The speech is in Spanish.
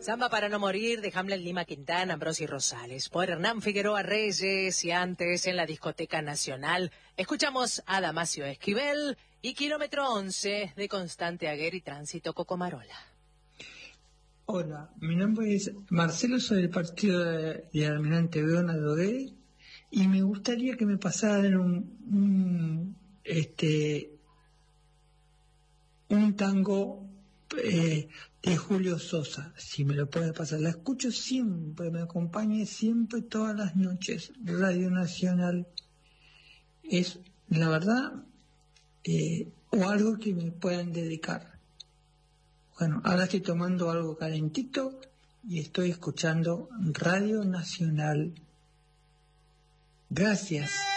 Samba para no morir de Hamlet Lima Quintana, Ambrosi Rosales. Por Hernán Figueroa Reyes y antes en la Discoteca Nacional. Escuchamos a Damasio Esquivel y Kilómetro 11 de Constante Aguer y Tránsito Cocomarola. Hola, mi nombre es Marcelo, soy del partido de Almirante Brown Adrogué y me gustaría que me pasaran un tango de Julio Sosa, si me lo puede pasar. La escucho siempre, me acompaña siempre, todas las noches. Radio Nacional es, la verdad, o algo que me puedan dedicar. Bueno, ahora estoy tomando algo calentito y estoy escuchando Radio Nacional. Gracias.